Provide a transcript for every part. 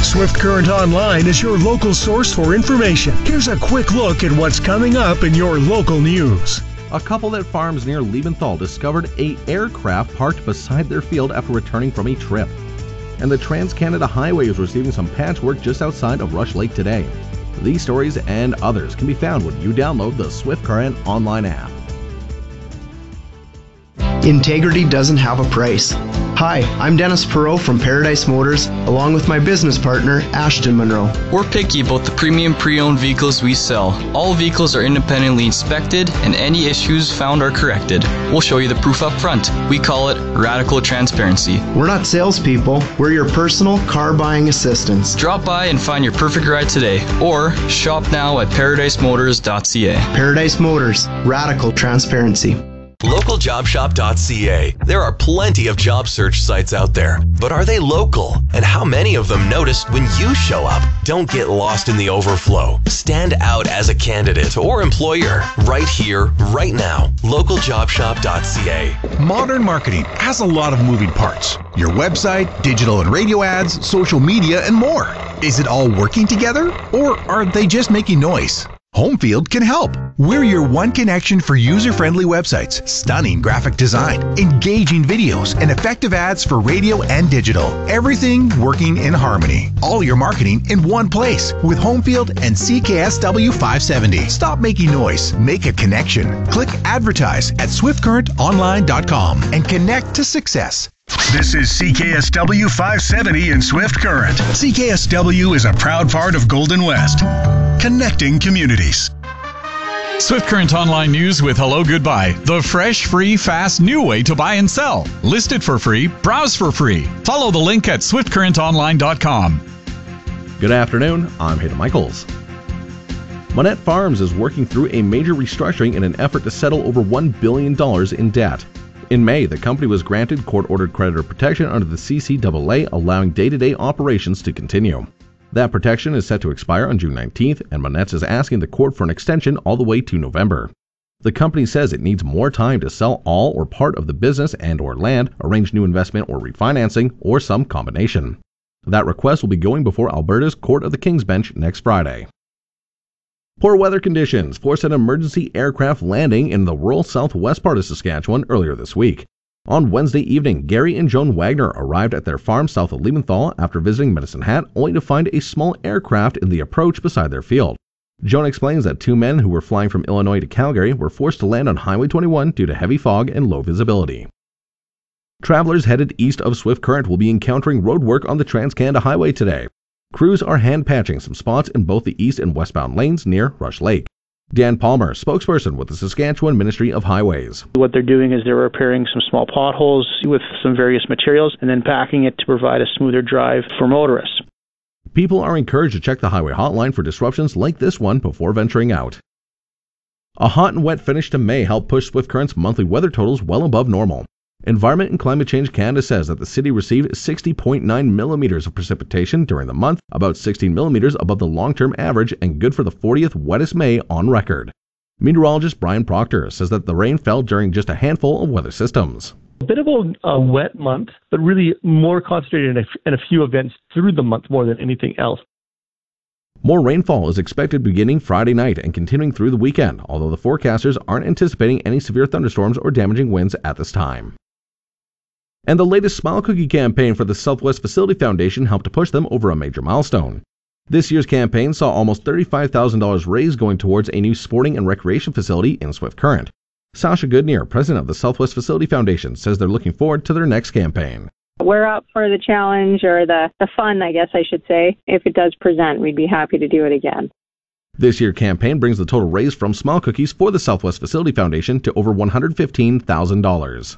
Swift Current Online is your local source for information. Here's a quick look at what's coming up in your local news. A couple at farms near Liebenthal discovered an aircraft parked beside their field after returning from a trip. And the Trans-Canada Highway is receiving some patchwork just outside of Rush Lake today. These stories and others can be found when you download the Swift Current Online app. Integrity doesn't have a price. Hi, I'm Dennis Perot from Paradise Motors, along with my business partner, Ashton Monroe. We're picky about the premium pre-owned vehicles we sell. All vehicles are independently inspected, and any issues found are corrected. We'll show you the proof up front. We call it radical transparency. We're not salespeople, we're your personal car buying assistants. Drop by and find your perfect ride today, or shop now at paradisemotors.ca. Paradise Motors, radical transparency. LocalJobShop.ca. There are plenty of job search sites out there, but are they local? And how many of them notice when you show up? Don't get lost in the overflow. Stand out as a candidate or employer right here, right now. LocalJobShop.ca. Modern marketing has a lot of moving parts. Your website, digital and radio ads, social media, and more. Is it all working together, or are they just making noise? Homefield can help. We're your one connection for user-friendly websites, stunning graphic design, engaging videos, and effective ads for radio and digital. Everything working in harmony. All your marketing in one place with Homefield and CKSW 570. Stop making noise. Make a connection. Click advertise at swiftcurrentonline.com and connect to success. This is CKSW 570 in Swift Current. CKSW is a proud part of Golden West, connecting communities. Swift Current Online News with Hello Goodbye, the fresh, free, fast, new way to buy and sell. List it for free, browse for free. Follow the link at swiftcurrentonline.com. Good afternoon, I'm Hayden Michaels. Monette Farms is working through a major restructuring in an effort to settle over $1 billion in debt. In May, the company was granted court-ordered creditor protection under the CCAA, allowing day-to-day operations to continue. That protection is set to expire on June 19th, and Monette is asking the court for an extension all the way to November. The company says it needs more time to sell all or part of the business and/or land, arrange new investment or refinancing, or some combination. That request will be going before Alberta's Court of the King's Bench next Friday. Poor weather conditions forced an emergency aircraft landing in the rural southwest part of Saskatchewan earlier this week. On Wednesday evening, Gary and Joan Wagner arrived at their farm south of Liebenthal after visiting Medicine Hat, only to find a small aircraft in the approach beside their field. Joan explains that two men who were flying from Illinois to Calgary were forced to land on Highway 21 due to heavy fog and low visibility. Travelers headed east of Swift Current will be encountering roadwork on the Trans-Canada Highway today. Crews are hand-patching some spots in both the east and westbound lanes near Rush Lake. Dan Palmer, spokesperson with the Saskatchewan Ministry of Highways. What they're doing is they're repairing some small potholes with some various materials and then packing it to provide a smoother drive for motorists. People are encouraged to check the highway hotline for disruptions like this one before venturing out. A hot and wet finish to May helped push Swift Current's monthly weather totals well above normal. Environment and Climate Change Canada says that the city received 60.9 millimeters of precipitation during the month, about 16 millimeters above the long-term average and good for the 40th wettest May on record. Meteorologist Brian Proctor says that the rain fell during just a handful of weather systems. A bit of a wet month, but really more concentrated in a few events through the month more than anything else. More rainfall is expected beginning Friday night and continuing through the weekend, although the forecasters aren't anticipating any severe thunderstorms or damaging winds at this time. And the latest Smile Cookie campaign for the Southwest Facility Foundation helped to push them over a major milestone. This year's campaign saw almost $35,000 raised going towards a new sporting and recreation facility in Swift Current. Sasha Goodneer, president of the Southwest Facility Foundation, says they're looking forward to their next campaign. We're up for the challenge, or the fun, I guess I should say. If it does present, we'd be happy to do it again. This year's campaign brings the total raised from Smile Cookies for the Southwest Facility Foundation to over $115,000.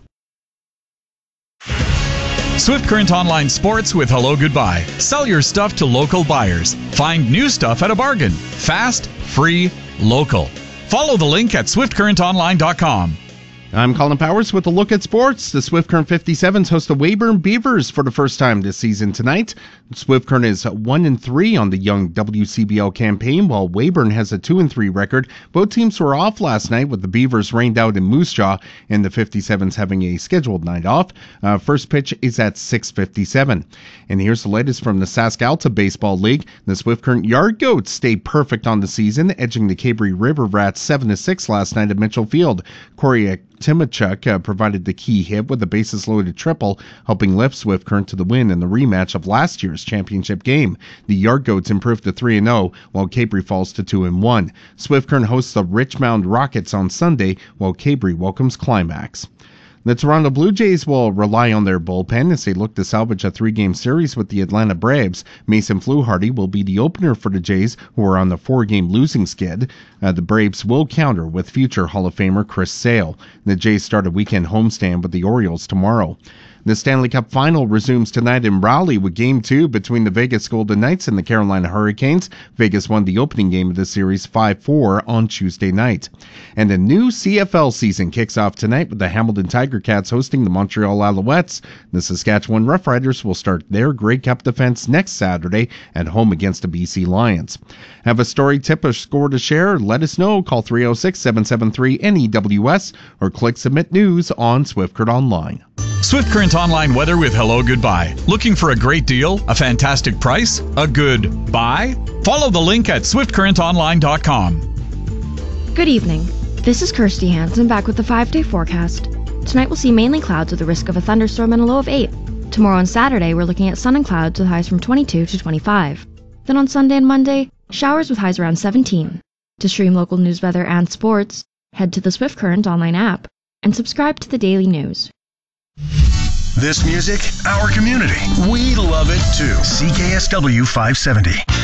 Swift Current Online Sports with Hello Goodbye. Sell your stuff to local buyers. Find new stuff at a bargain. Fast, free, local. Follow the link at swiftcurrentonline.com. I'm Colin Powers with a look at sports. The Swift Current 57s host the Weyburn Beavers for the first time this season tonight. Swift Current is 1-3 on the young WCBL campaign, while Weyburn has a 2-3 record. Both teams were off last night, with the Beavers rained out in Moose Jaw and the 57s having a scheduled night off. First pitch is at 6:57. And here's the latest from the Sask-Alta Baseball League. The Swift Current Yard Goats stayed perfect on the season, edging the Cabre River Rats 7-6 last night at Mitchell Field. Corey Timachuk provided the key hit with a bases-loaded triple, helping lift Swift Current to the win in the rematch of last year's championship game. The Yard Goats improved to 3-0, while Cabre falls to 2-1. Swift Current hosts the Richmond Rockets on Sunday, while Cabre welcomes Climax. The Toronto Blue Jays will rely on their bullpen as they look to salvage a 3-game series with the Atlanta Braves. Mason Fluharty will be the opener for the Jays, who are on the 4-game losing skid. The Braves will counter with future Hall of Famer Chris Sale. The Jays start a weekend homestand with the Orioles tomorrow. The Stanley Cup Final resumes tonight in Raleigh with Game 2 between the Vegas Golden Knights and the Carolina Hurricanes. Vegas won the opening game of the series 5-4 on Tuesday night. And the new CFL season kicks off tonight with the Hamilton Tiger Cats hosting the Montreal Alouettes. The Saskatchewan Roughriders will start their Grey Cup defense next Saturday at home against the BC Lions. Have a story, tip, or score to share? Let us know. Call 306-773-NEWS or click Submit News on Swift Current Online. Swift Current Online weather with Hello Goodbye. Looking for a great deal, a fantastic price, a good buy? Follow the link at swiftcurrentonline.com. Good evening. This is Kirsty Hansen back with the 5-day forecast. Tonight we'll see mainly clouds with a risk of a thunderstorm and a low of 8. Tomorrow and Saturday we're looking at sun and clouds with highs from 22 to 25. Then on Sunday and Monday, showers with highs around 17. To stream local news, weather, and sports, head to the Swift Current Online app and subscribe to the daily news. This music, our community. We love it too. CKSW 570.